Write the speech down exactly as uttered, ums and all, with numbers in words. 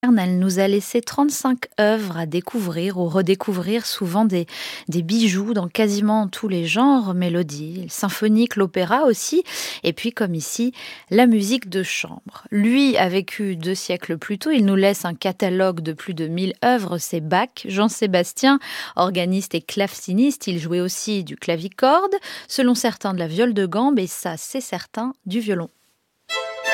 Elle nous a laissé trente-cinq œuvres à découvrir ou redécouvrir, souvent des, des bijoux dans quasiment tous les genres, mélodies, symphoniques, l'opéra aussi, et puis comme ici, la musique de chambre. Lui a vécu deux siècles plus tôt, il nous laisse un catalogue de plus de mille œuvres, c'est Bach. Jean-Sébastien, organiste et claveciniste, il jouait aussi du clavicorde, selon certains de la viole de gambe, et ça c'est certain, du violon.